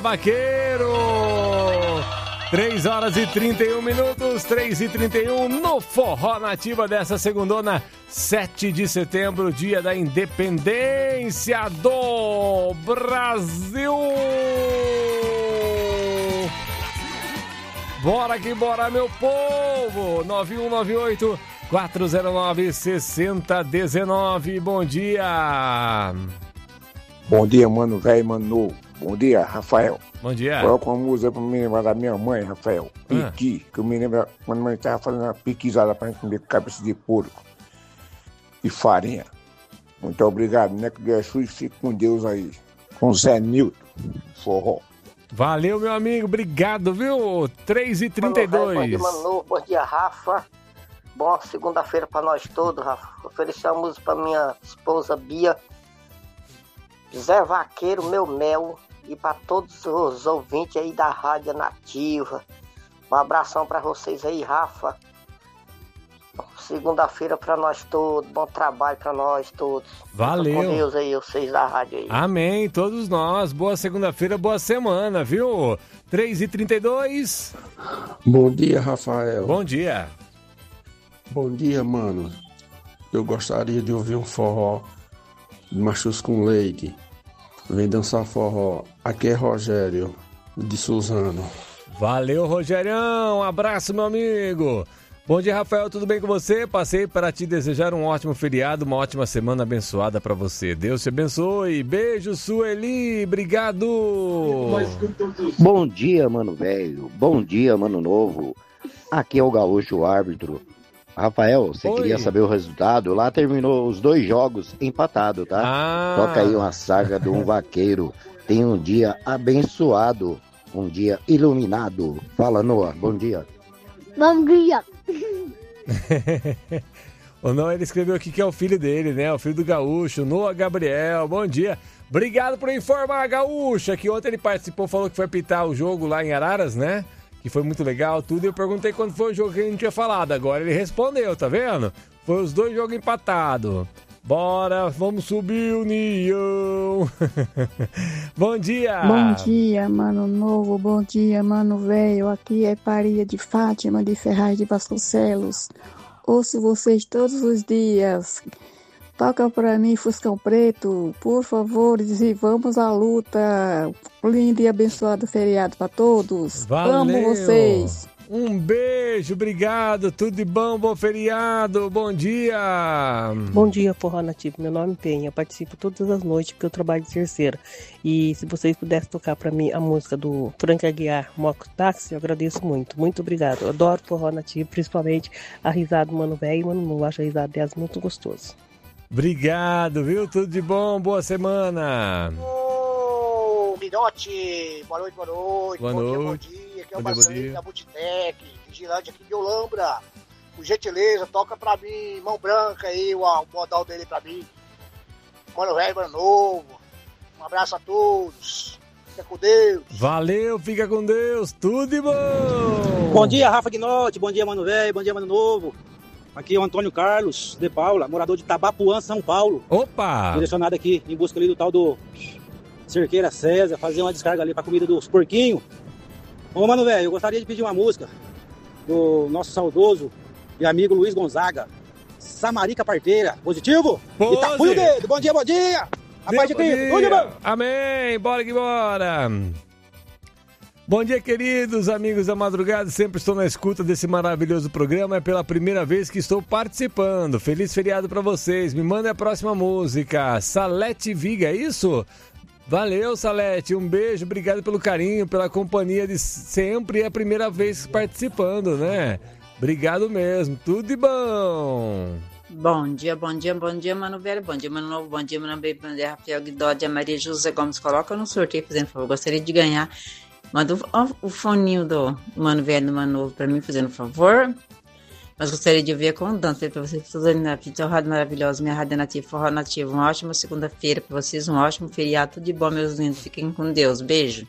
Vaqueiro! 3 horas e 31 minutos, 3h31 no Forró Nativa dessa segundona, 7 de setembro, dia da independência do Brasil! Bora que bora, meu povo! 9198-409-6019, bom dia! Bom dia, mano velho, mano novo. Bom dia, Rafael. Bom dia. Coloca uma música pra me lembrar da minha mãe, Rafael. Piqui, que eu me lembro quando a mãe tava fazendo uma piquizada pra gente comer cabeça de porco e farinha. Muito obrigado, né? Que Jesus fique com Deus aí. Com Zé Nilton, forró. Valeu, meu amigo, obrigado, viu? 3h32. Bom dia, mano novo. Bom dia, Rafa. Boa segunda-feira pra nós todos, Rafa. Oferecer uma música pra minha esposa Bia. Zé Vaqueiro, meu mel, e para todos os ouvintes aí da Rádio Nativa. Um abração para vocês aí, Rafa. Segunda-feira para nós todos, bom trabalho para nós todos. Valeu. Fica com Deus aí, vocês da rádio aí. Amém, todos nós. Boa segunda-feira, boa semana, viu? 3h32. Bom dia, Rafael. Bom dia. Bom dia, mano. Eu gostaria de ouvir um forró de Machos com Leite. Vem dançar forró. Aqui é Rogério, de Suzano. Valeu, Rogerião. Um abraço, meu amigo. Bom dia, Rafael. Tudo bem com você? Passei para te desejar um ótimo feriado, uma ótima semana abençoada para você. Deus te abençoe. Beijo, Sueli. Obrigado. Bom dia, mano velho. Bom dia, mano novo. Aqui é o Gaúcho, árbitro. Rafael, você queria saber o resultado? Lá terminou os 2 jogos empatados, tá? Toca aí uma saga de um vaqueiro. Tem um dia abençoado, um dia iluminado. Fala, Noah, bom dia. Bom dia. O Noah, ele escreveu aqui que é o filho dele, né? O filho do Gaúcho, Noah Gabriel. Bom dia. Obrigado por informar, Gaúcha, que ontem ele participou, falou que foi apitar o jogo lá em Araras, né? Que foi muito legal, tudo. Eu perguntei quando foi o jogo que a gente tinha falado. Agora ele respondeu, tá vendo? Foi os 2 jogos empatados. Bora, vamos subir, União. Bom dia. Bom dia, mano novo. Bom dia, mano velho. Aqui é Maria de Fátima, de Ferraz de Vasconcelos. Ouço vocês todos os dias. Toca pra mim, Fuscão Preto, por favor, e vamos à luta. Lindo e abençoado feriado pra todos. Valeu. Amo vocês. Um beijo, obrigado, tudo de bom, bom feriado, bom dia. Bom dia, Forró Nativo, meu nome é Penha, eu participo todas as noites porque eu trabalho de terceira. E se vocês pudessem tocar pra mim a música do Frank Aguiar, Moco Táxi, eu agradeço muito, muito obrigado. Eu adoro Forró Nativo, principalmente a risada do Mano Velho e Mano Não, acho a risada delas muito gostoso. Obrigado, viu? Tudo de bom, boa semana. Ô, Mirote, boa noite, boa noite. Boa Bom noite. dia, aqui é o Marcelinho da Butitec, vigilante aqui de Olambra. Por gentileza, toca pra mim, mão branca aí, o modal dele pra mim. Mano velho, mano novo. Um abraço a todos. Fica com Deus. Valeu, fica com Deus, tudo de bom. Bom dia, Rafa Guinotti, bom dia, mano velho, bom dia, mano novo. Aqui é o Antônio Carlos de Paula, morador de Tabapuã, São Paulo. Opa! Direcionado aqui em busca ali do tal do Cerqueira César, fazer uma descarga ali pra comida dos porquinhos. Ô, mano velho, eu gostaria de pedir uma música do nosso saudoso e amigo Luiz Gonzaga. Samarica Parteira, positivo? Pose. E tá o dedo, bom dia, bom dia! A paz de Cristo, tudo de bom! Amém, bora que bora! Bom dia, queridos amigos da madrugada, sempre estou na escuta desse maravilhoso programa, é pela primeira vez que estou participando. Feliz feriado para vocês, me manda a próxima música, Salete Viga, é isso? Valeu, Salete, um beijo, obrigado pelo carinho, pela companhia de sempre, é a primeira vez participando, né? Obrigado mesmo, tudo de bom! Bom dia, bom dia, bom dia, Mano Velho, bom dia, Mano Novo, bom dia, Mano Bem, bom dia, Rafael Guidódia, Maria José Gomes, coloca no sorteio, fazendo favor, gostaria de ganhar. Manda o foninho do Mano Velho do Mano Novo pra mim, fazendo favor. Mas gostaria de ouvir a condança pra vocês, toda a rádio maravilhosa, minha rádio nativa, Forró Nativo. Uma ótima segunda-feira pra vocês, um ótimo feriado, tudo de bom, meus lindos. Fiquem com Deus. Beijo.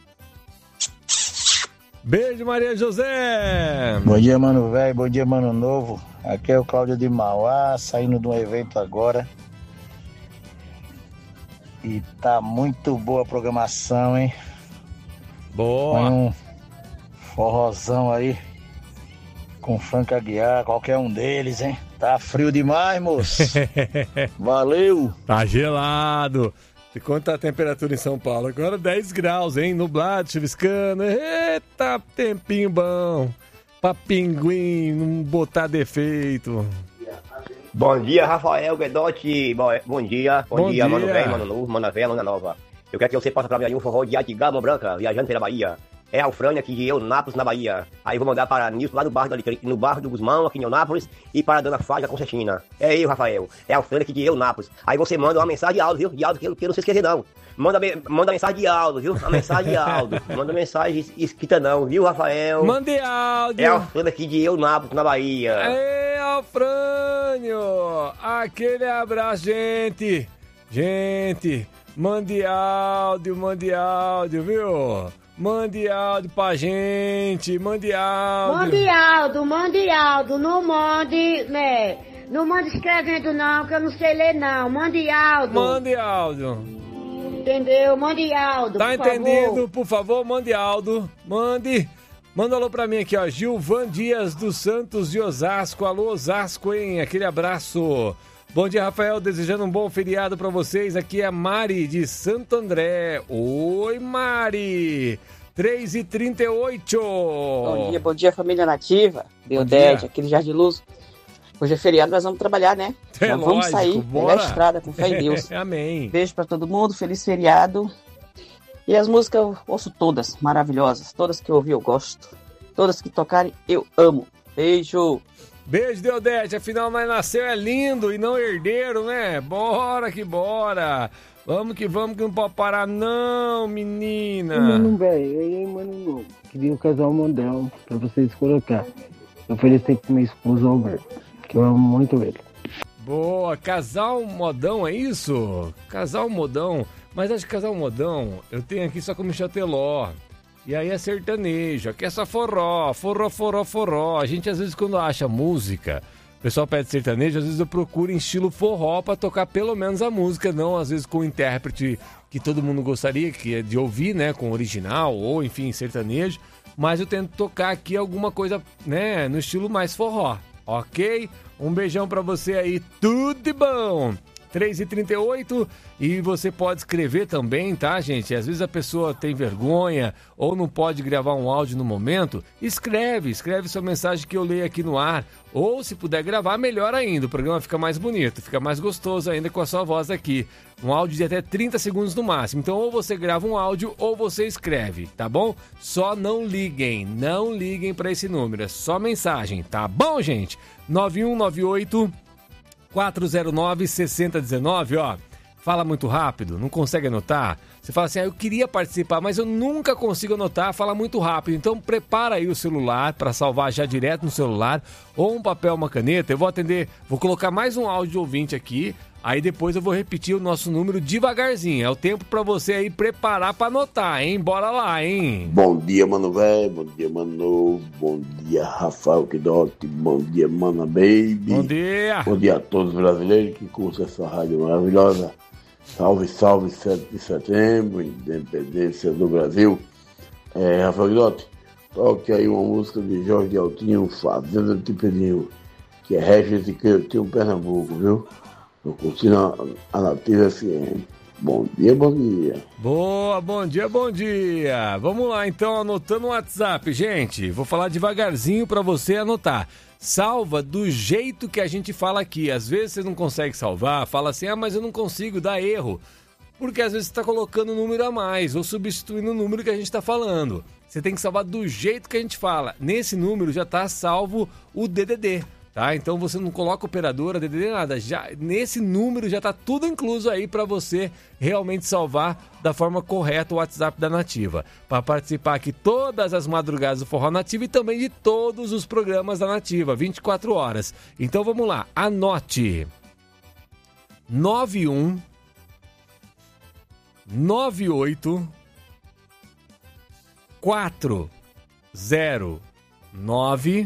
Beijo, Maria José. Bom dia, Mano Velho, bom dia, Mano Novo. Aqui é o Cláudio de Mauá, saindo de um evento agora. E tá muito boa a programação, hein? Boa. Põe um forrozão aí com Frank Aguiar, qualquer um deles, hein? Tá frio demais, moço. Valeu. Tá gelado. E quanto tá a temperatura em São Paulo? Agora 10 graus, hein? Nublado, chuviscando. Eita, tempinho bom. Pra pinguim não botar defeito. Bom dia, Rafael Guedotti. Bom dia, mano velho, mano novo, mano velha, mano nova. Eu quero que você possa pra mim aí um forró de Atigá, Mão Branca, viajando pela Bahia. É a Alfrânia aqui de Eunápolis, na Bahia. Aí eu vou mandar para Nilson, lá no bairro do Guzmão, aqui em Eunápolis, e para a Dona Fágia Concertina. É eu, Rafael. É a Alfrânia aqui de Eunápolis. Aí você manda uma mensagem de áudio, viu? De áudio que eu não se esquecer, não. Manda mensagem de áudio, viu? Uma mensagem de áudio. Manda mensagem escrita, não, viu, Rafael? Mande áudio. É a Alfrânia aqui de Eunápolis, na Bahia. É, Alfrânio. Aquele abraço, gente. Gente, mande áudio, viu? Mande áudio pra gente, mande áudio. Mande áudio, não mande, né? Não mande escrevendo não, que eu não sei ler não. Mande áudio. Mande áudio. Entendeu? Mande áudio, tá entendido? Por favor, mande áudio. Manda alô pra mim aqui, ó. Gilvan Dias dos Santos de Osasco. Alô, Osasco, hein? Aquele abraço. Bom dia, Rafael. Desejando um bom feriado pra vocês. Aqui é a Mari de Santo André. Oi, Mari. 3h38. Bom dia, família nativa. Deodete, aqui de Jardim Luz. Hoje é feriado, nós vamos trabalhar, né? É lógico, vamos sair, pegar a estrada, com fé em Deus. Amém. Beijo pra todo mundo, feliz feriado. E as músicas eu ouço todas, maravilhosas. Todas que eu ouvi eu gosto. Todas que tocarem eu amo. Beijo. Beijo, Deodete. Afinal, nós nasceu é lindo e não herdeiro, né? Bora que bora. Vamos que não pode parar não, menina. Mano, velho, mano, queria um casal modelo pra vocês colocar. Eu ofereci pro meu esposo Alberto, que eu amo muito ele. Boa, casal modão, é isso? Casal modão. Mas acho que casal modão, eu tenho aqui só com Michel Teló. E aí é sertanejo, aqui é só forró. A gente às vezes quando acha música, o pessoal pede sertanejo, às vezes eu procuro em estilo forró pra tocar pelo menos a música, não às vezes com o intérprete que todo mundo gostaria que é de ouvir, né, com original ou enfim, sertanejo. Mas eu tento tocar aqui alguma coisa, né, no estilo mais forró, ok? Um beijão pra você aí, tudo de bom! 3h38 e você pode escrever também, tá, gente? Às vezes a pessoa tem vergonha ou não pode gravar um áudio no momento. Escreve sua mensagem que eu leio aqui no ar. Ou se puder gravar, melhor ainda. O programa fica mais bonito, fica mais gostoso ainda com a sua voz aqui. Um áudio de até 30 segundos no máximo. Então ou você grava um áudio ou você escreve, tá bom? Só não liguem para esse número, é só mensagem, tá bom, gente? 9198 409-6019, ó. Fala muito rápido, não consegue anotar? Você fala assim, eu queria participar, mas eu nunca consigo anotar, fala muito rápido. Então prepara aí o celular para salvar já direto no celular, ou um papel, uma caneta. Eu vou atender, vou colocar mais um áudio de ouvinte aqui, aí depois eu vou repetir o nosso número devagarzinho. É o tempo para você aí preparar para anotar, hein? Bora lá, hein? Bom dia, mano velho, bom dia, mano novo, bom dia, Rafael Guedotti, bom dia, mana baby. Bom dia. Bom dia a todos os brasileiros que curtem essa rádio maravilhosa. Salve, salve, 7 de setembro, independência do Brasil. Rafael Guedotti, toque aí uma música de Jorge Altinho, Fazenda de Pedrinho, que é Regis e Cretinho, Pernambuco, viu? Eu curtindo a Nativa FM. Bom dia, bom dia. Boa, bom dia, bom dia. Vamos lá, então, anotando o WhatsApp, gente. Vou falar devagarzinho para você anotar. Salva do jeito que a gente fala aqui. Às vezes você não consegue salvar, fala assim, mas eu não consigo, dá erro. Porque às vezes você está colocando um número a mais ou substituindo o número que a gente está falando. Você tem que salvar do jeito que a gente fala. Nesse número já está salvo o DDD. Tá? Então você não coloca operadora, DDD, nada. Já, nesse número já está tudo incluso aí para você realmente salvar da forma correta o WhatsApp da Nativa. Para participar aqui todas as madrugadas do Forró Nativa e também de todos os programas da Nativa, 24 horas. Então vamos lá, anote. 91 98 409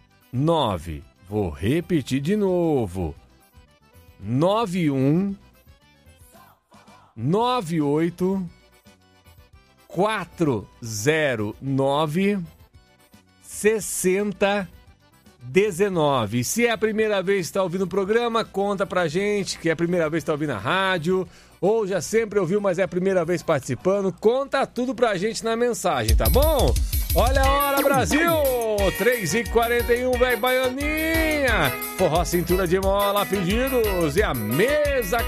6019. Vou repetir de novo. 91 98 409 6019. Se é a primeira vez que está ouvindo o programa, conta pra gente que é a primeira vez que está ouvindo a rádio, ou já sempre ouviu, mas é a primeira vez participando. Conta tudo pra gente na mensagem, tá bom? Olha a hora, Brasil! 3h41, velho, Baianinha! Forró Cintura de Mola, pedidos e a mesa